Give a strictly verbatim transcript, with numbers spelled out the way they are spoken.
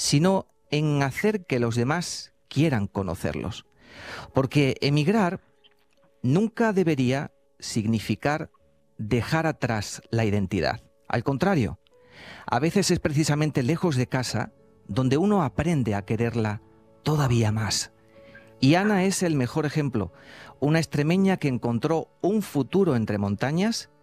sino en hacer que los demás quieran conocerlos. Porque emigrar nunca debería significar dejar atrás la identidad. Al contrario, a veces es precisamente lejos de casa donde uno aprende a quererla todavía más. Y Ana es el mejor ejemplo, una extremeña que encontró un futuro entre montañas